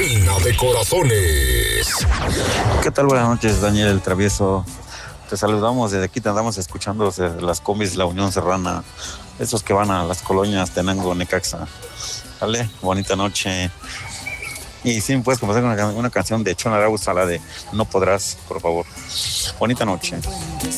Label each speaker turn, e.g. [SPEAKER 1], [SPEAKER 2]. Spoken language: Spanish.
[SPEAKER 1] reina de corazones.
[SPEAKER 2] ¿Qué tal? Buenas noches, Daniel el Travieso. Te saludamos desde aquí, te andamos escuchando desde las combis La Unión Serrana, esos que van a las colonias Tenango, Necaxa. Vale, bonita noche. Y si me puedes comenzar con una canción de Chon Arauz, la de No Podrás, por favor. Bonita noche.